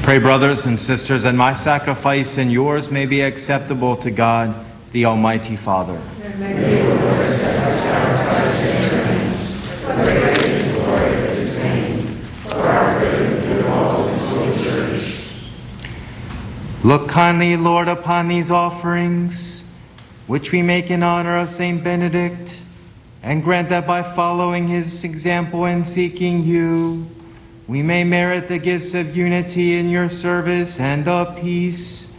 pray, brothers and sisters, that my sacrifice and yours may be acceptable to God, the Almighty Father. Look kindly, Lord, upon these offerings, which we make in honor of Saint Benedict, and grant that by following his example and seeking you, we may merit the gifts of unity in your service and of peace,